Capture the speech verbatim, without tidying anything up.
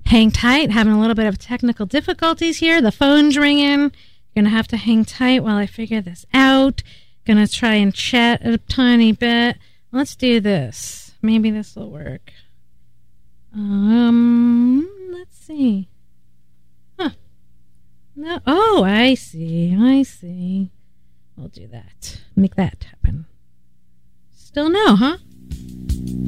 hang tight. Having a little bit of technical difficulties here. The phone's ringing. Going to have to hang tight while I figure this out. Going to try and chat a tiny bit. Let's do this. Maybe this will work. Um, let's see. Huh. No. Oh, I see. I see. We'll do that. Make that happen. Still no, huh?